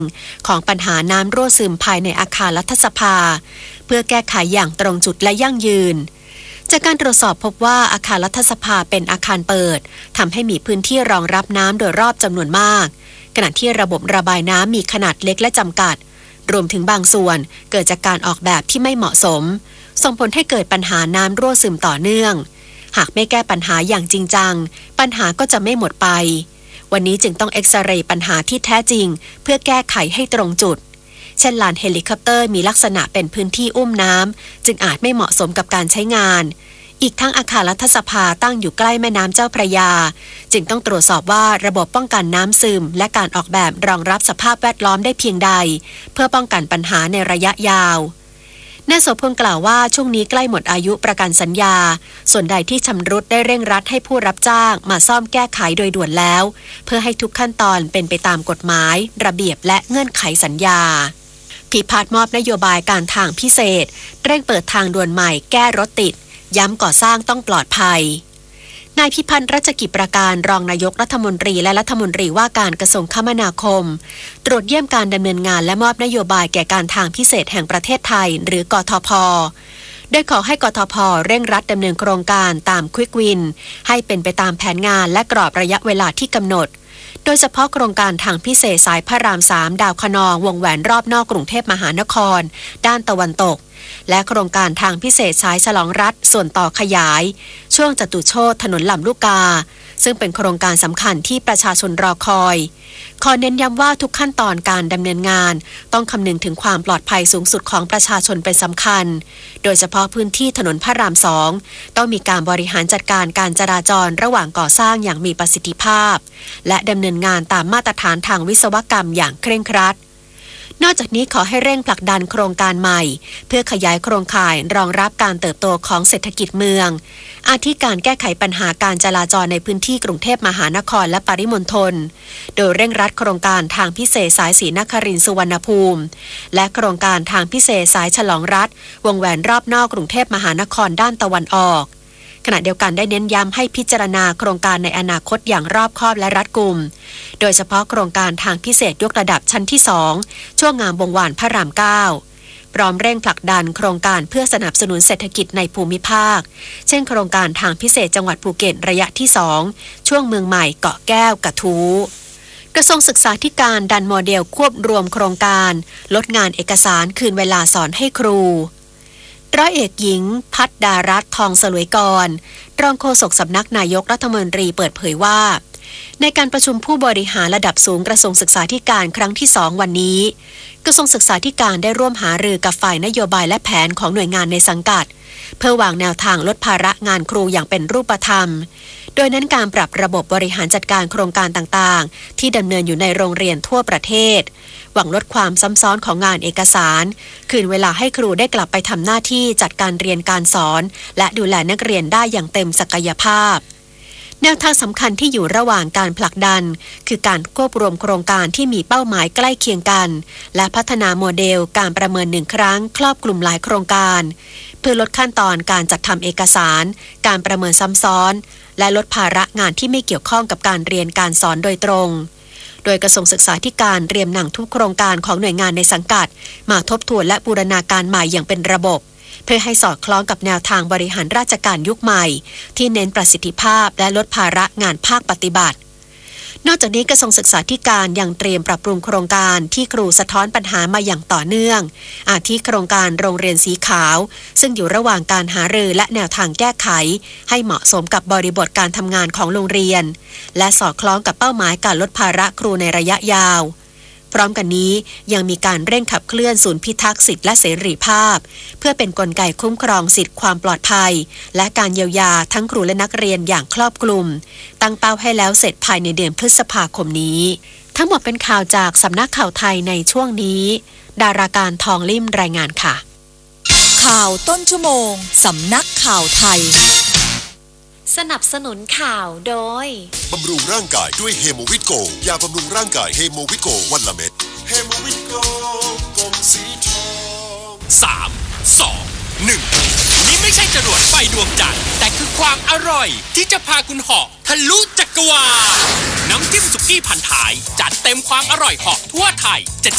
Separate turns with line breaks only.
ของปัญหาน้ำรั่วซึมภายในอาคารรัฐสภาเพื่อแก้ไขอย่างตรงจุดและยั่งยืนจากการตรวจสอบพบว่าอาคารรัฐสภาเป็นอาคารเปิดทำให้มีพื้นที่รองรับน้ำโดยรอบจำนวนมากขณะที่ระบบระบายน้ำมีขนาดเล็กและจำกัดรวมถึงบางส่วนเกิดจากการออกแบบที่ไม่เหมาะสมส่งผลให้เกิดปัญหาน้ำรั่วซึมต่อเนื่องหากไม่แก้ปัญหาอย่างจริงจังปัญหาก็จะไม่หมดไปวันนี้จึงต้องเอ็กซเรย์ปัญหาที่แท้จริงเพื่อแก้ไขให้ตรงจุดเช่นลานเฮลิคอปเตอร์มีลักษณะเป็นพื้นที่อุ้มน้ำจึงอาจไม่เหมาะสมกับการใช้งานอีกทั้งอาคารรัฐสภาตั้งอยู่ใกล้แม่น้ำเจ้าพระยาจึงต้องตรวจสอบว่าระบบป้องกันน้ำซึมและการออกแบบรองรับสภาพแวดล้อมได้เพียงใดเพื่อป้องกันปัญหาในระยะยาวนายโสพลกล่าวว่าช่วงนี้ใกล้หมดอายุประกันสัญญาส่วนใดที่ชำรุดได้เร่งรัดให้ผู้รับจ้างมาซ่อมแก้ไขโดยด่วนแล้วเพื่อให้ทุกขั้นตอนเป็นไปตามกฎหมายระเบียบและเงื่อนไขสัญญาพิพัฒน์มอบนโยบายการทางพิเศษเร่งเปิดทางด่วนใหม่แก้รถติดย้ำก่อสร้างต้องปลอดภัยนายพิพัฒน์รัชกิจประการรองนายกรัฐมนตรีและรัฐมนตรีว่าการกระทรวงคมนาคมตรวจเยี่ยมการดำเนินงานและมอบนโยบายแก่การทางพิเศษแห่งประเทศไทยหรือกทพ.โดยขอให้กทพ.เร่งรัดดำเนินโครงการตามควิกวินให้เป็นไปตามแผนงานและกรอบระยะเวลาที่กำหนดโดยเฉพาะโครงการทางพิเศษสายพระราม3ดาวคะนองวงแหวนรอบนอกกรุงเทพมหานครด้านตะวันตกและโครงการทางพิเศษสายฉลองรัฐส่วนต่อขยายช่วงจตุโชติถนนลำลูกกาซึ่งเป็นโครงการสำคัญที่ประชาชนรอคอยขอเน้นย้ำว่าทุกขั้นตอนการดำเนินงานต้องคำนึงถึงความปลอดภัยสูงสุดของประชาชนเป็นสำคัญโดยเฉพาะพื้นที่ถนนพระราม2ต้องมีการบริหารจัดการการจราจรระหว่างก่อสร้างอย่างมีประสิทธิภาพและดำเนินงานตามมาตรฐานทางวิศวกรรมอย่างเคร่งครัดนอกจากนี้ขอให้เร่งผลักดันโครงการใหม่เพื่อขยายโครงข่ายรองรับการเติบโตของเศรษฐกิจเมืองอาทิการแก้ไขปัญหาการจราจรในพื้นที่กรุงเทพมหานครและปริมณฑลโดยเร่งรัดโครงการทางพิเศษสายศรีนครินทร์สุวรรณภูมิและโครงการทางพิเศษสายฉลองรัฐวงแหวนรอบนอกกรุงเทพมหานครด้านตะวันออกขณะเดียวกันได้เน้นย้ำให้พิจารณาโครงการในอนาคตอย่างรอบคอบและรัดกุมโดยเฉพาะโครงการทางพิเศษยกระดับชั้นที่2ช่วงงามวงวานพระราม9พร้อมเร่งผลักดันโครงการเพื่อสนับสนุนเศรษฐกิจในภูมิภาคเช่นโครงการทางพิเศษจังหวัดภูเก็ตระยะที่2ช่วงเมืองใหม่เกาะแก้วกระทู้กระทรวงศึกษาธิการดันโมเดลควบรวมโครงการลดงานเอกสารคืนเวลาสอนให้ครูร้อยเอกหญิงพัฒดารัตน์ทองสลวยกรรองโฆษกสำนักนายกรัฐมนตรีเปิดเผยว่าในการประชุมผู้บริหารระดับสูงกระทรวงศึกษาธิการครั้งที่2วันนี้กระทรวงศึกษาธิการได้ร่วมหารือกับฝ่ายนโยบายและแผนของหน่วยงานในสังกัดเพื่อวางแนวทางลดภาระงานครูอย่างเป็นรูปธรรมโดยเน้นการปรับระบบบริหารจัดการโครงการต่างๆที่ดำเนินอยู่ในโรงเรียนทั่วประเทศหวังลดความซ้ำซ้อนของงานเอกสารคืนเวลาให้ครูได้กลับไปทำหน้าที่จัดการเรียนการสอนและดูแลนักเรียนได้อย่างเต็มศักยภาพแนวทางสำคัญที่อยู่ระหว่างการผลักดันคือการควบรวมโครงการที่มีเป้าหมายใกล้เคียงกันและพัฒนาโมเดลการประเมิน1ครั้งครอบคลุมหลายโครงการเพื่อลดขั้นตอนการจัดทำเอกสารการประเมินซ้ำซ้อนและลดภาระงานที่ไม่เกี่ยวข้องกับการเรียนการสอนโดยตรงโดยกระทรวงศึกษาธิการเตรียมนำทุกโครงการของหน่วยงานในสังกัดมาทบทวนและบูรณาการใหม่อย่างเป็นระบบเพื่อให้สอดคล้องกับแนวทางบริหารราชการยุคใหม่ที่เน้นประสิทธิภาพและลดภาระงานภาคปฏิบัตินอกจากนี้กระทรวงศึกษาธิการยังเตรียมปรับปรุงโครงการที่ครูสะท้อนปัญหามาอย่างต่อเนื่องอาทิโครงการโรงเรียนสีขาวซึ่งอยู่ระหว่างการหารือและแนวทางแก้ไขให้เหมาะสมกับบริบทการทำงานของโรงเรียนและสอดคล้องกับเป้าหมายการลดภาระครูในระยะยาวพร้อมกันนี้ยังมีการเร่งขับเคลื่อนศูนย์พิทักษ์สิทธิและเสรีภาพเพื่อเป็นกลไกคุ้มครองสิทธิความปลอดภัยและการเยียวยาทั้งครูและนักเรียนอย่างครอบคลุมตั้งเป้าให้แล้วเสร็จภายในเดือนพฤษภาคมนี้ทั้งหมดเป็นข่าวจากสำนักข่าวไทยในช่วงนี้ดาราการทองลิ่มรายงานค่ะ
ข่าวต้นชั่วโมงสำนักข่าวไทย
สนับสนุนข่าวโดย
บำรุงร่างกายด้วยเฮโมวิตโกยาบำรุงร่างกายเฮโมวิตโกวันละเม็ดเฮโมวิตโกกลมสีทอง
3 2 1นี่ไม่ใช่จรวดไฟดวงจันทร์แต่คือความอร่อยที่จะพาคุณเหาะทะลุจักรวาลน้ำจิ้มสุกี้พันท้ายจัดเต็มความอร่อยเหาะทั่วไทยจะ